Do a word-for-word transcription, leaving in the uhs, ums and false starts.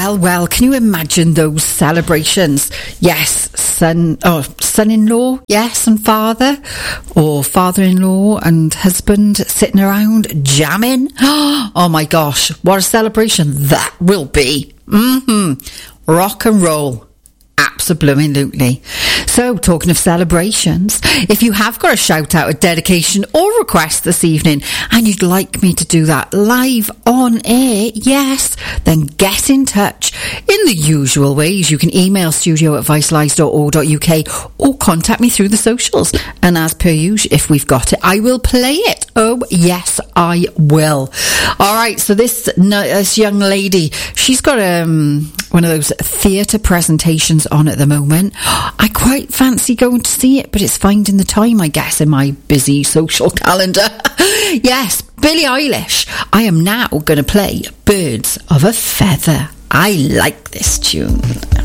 Well, well, can you imagine those celebrations? Yes, son, oh, son-in-law, yes, and father, or father-in-law and husband sitting around jamming. Oh my gosh, what a celebration that will be. Mm-hmm. Rock and roll. Absolutely. So, talking of celebrations, if you have got a shout out, a dedication or request this evening and you'd like me to do that live on air, yes, then get in touch in the usual ways. You can email studio at vicelives dot org dot uk or contact me through the socials. And as per usual, if we've got it, I will play it. Oh, yes, I will. All right, so this, this young lady, she's got um, one of those theatre presentations on at the moment. I quite fancy going to see it, but it's finding the time, I guess, in my busy social calendar. Yes, Billie Eilish. I am now going to play Birds of a Feather. I like this tune.